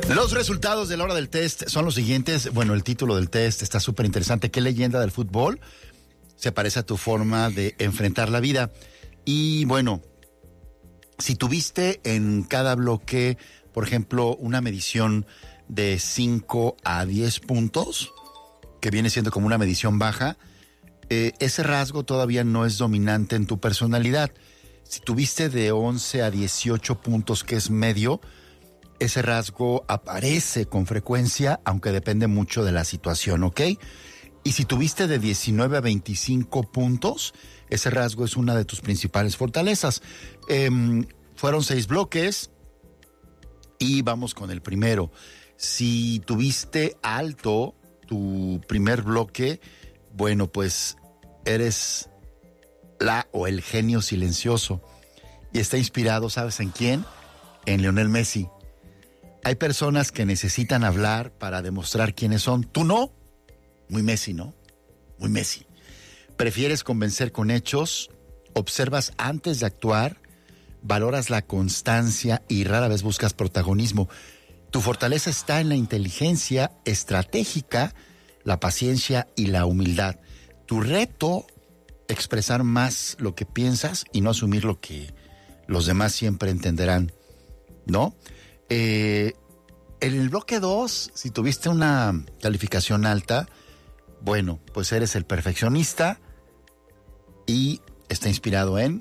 Los resultados de la hora del test son los siguientes. Bueno, el título del test está súper interesante. ¿Qué leyenda del fútbol se parece a tu forma de enfrentar la vida? Y bueno, si tuviste en cada bloque, por ejemplo, una medición de 5 a 10 puntos, que viene siendo como una medición baja, ese rasgo todavía no es dominante en tu personalidad. Si tuviste de 11 a 18 puntos, que es medio, ese rasgo aparece con frecuencia, aunque depende mucho de la situación, ¿ok? Y si tuviste de 19 a 25 puntos, ese rasgo es una de tus principales fortalezas. Fueron 6 bloques y vamos con el primero. Si tuviste alto tu primer bloque, bueno, pues eres la o el genio silencioso. Y está inspirado, ¿sabes en quién? En Lionel Messi. Hay personas que necesitan hablar para demostrar quiénes son. Tú no. Muy Messi, ¿no? Muy Messi. Prefieres convencer con hechos, observas antes de actuar, valoras la constancia y rara vez buscas protagonismo. Tu fortaleza está en la inteligencia estratégica, la paciencia y la humildad. Tu reto, expresar más lo que piensas y no asumir lo que los demás siempre entenderán, ¿no? En el bloque 2, si tuviste una calificación alta, bueno, pues eres el perfeccionista y está inspirado en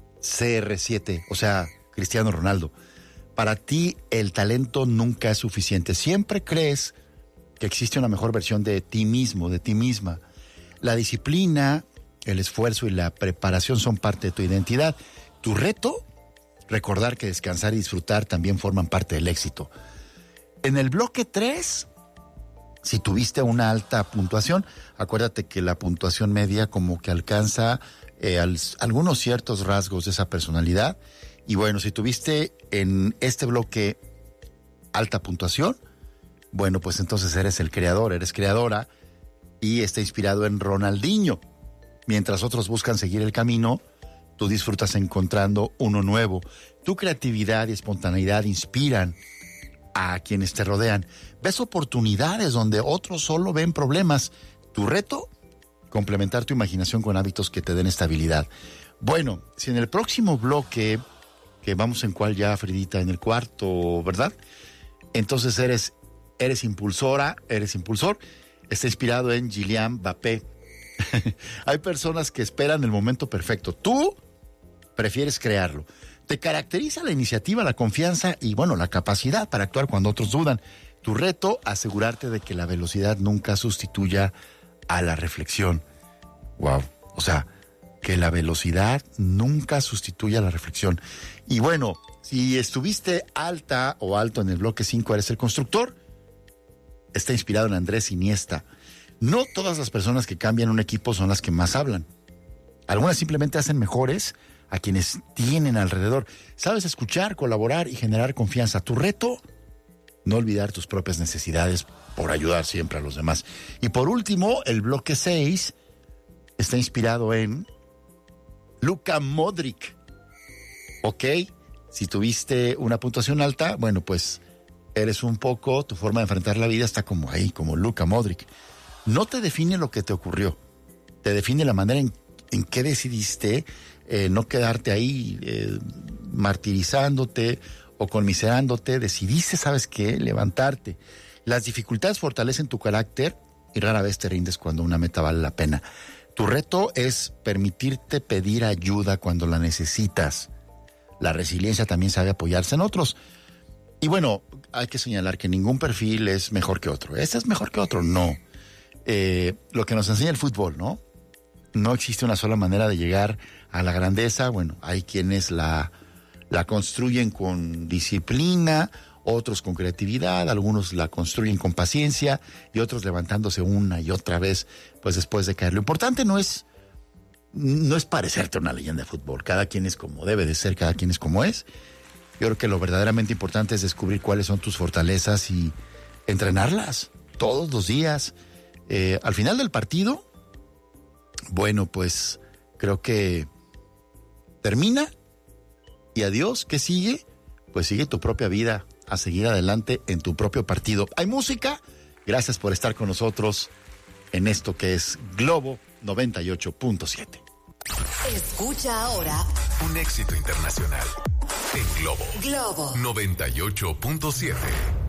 CR7, o sea, Cristiano Ronaldo. Para ti, el talento nunca es suficiente. Siempre crees que existe una mejor versión de ti mismo, de ti misma. La disciplina, el esfuerzo y la preparación son parte de tu identidad. Tu reto, recordar que descansar y disfrutar también forman parte del éxito. En el bloque 3, si tuviste una alta puntuación, acuérdate que la puntuación media como que alcanza algunos ciertos rasgos de esa personalidad. Y bueno, si tuviste en este bloque alta puntuación, bueno, pues entonces eres el creador, eres creadora y está inspirado en Ronaldinho. Mientras otros buscan seguir el camino, tú disfrutas encontrando uno nuevo. Tu creatividad y espontaneidad inspiran a quienes te rodean. Ves oportunidades donde otros solo ven problemas. Tu reto, complementar tu imaginación con hábitos que te den estabilidad. Bueno, si en el próximo bloque, que vamos en cuál ya, Fridita, en el cuarto, ¿verdad? Entonces eres impulsora, eres impulsor. Está inspirado en Kylian Mbappé. Hay personas que esperan el momento perfecto. Tú prefieres crearlo. Te caracteriza la iniciativa, la confianza y, bueno, la capacidad para actuar cuando otros dudan. Tu reto, asegurarte de que la velocidad nunca sustituya a la reflexión. Wow. O sea, que la velocidad nunca sustituya a la reflexión. Y bueno, si estuviste alta o alto en el bloque 5, eres el constructor. Está inspirado en Andrés Iniesta. No todas las personas que cambian un equipo son las que más hablan. Algunas simplemente hacen mejores a quienes tienen alrededor. Sabes escuchar, colaborar y generar confianza. Tu reto, no olvidar tus propias necesidades por ayudar siempre a los demás. Y por último, el bloque 6 está inspirado en Luka Modric. Ok, si tuviste una puntuación alta, bueno, pues eres un poco, tu forma de enfrentar la vida está como ahí, como Luka Modric. No te define lo que te ocurrió, te define la manera en que decidiste no quedarte ahí martirizándote o conmiserándote. Decidiste, ¿sabes qué? Levantarte. Las dificultades fortalecen tu carácter y rara vez te rindes cuando una meta vale la pena. Tu reto es permitirte pedir ayuda cuando la necesitas. La resiliencia también sabe apoyarse en otros. Y bueno, hay que señalar que ningún perfil es mejor que otro. ¿Este es mejor que otro? No. Lo que nos enseña el fútbol, ¿no? No existe una sola manera de llegar a la grandeza. Bueno, hay quienes la construyen con disciplina, otros con creatividad, algunos la construyen con paciencia y otros levantándose una y otra vez, pues después de caer. Lo importante no es parecerte a una leyenda de fútbol. Cada quien es como debe de ser, cada quien es como es. Yo creo que lo verdaderamente importante es descubrir cuáles son tus fortalezas y entrenarlas todos los días. Al final del partido, bueno, pues creo que termina y adiós. ¿Qué sigue? Pues sigue tu propia vida. a seguir adelante en tu propio partido. ¿Hay música? Gracias por estar con nosotros en esto que es Globo 98.7. Escucha ahora un éxito internacional en Globo 98.7.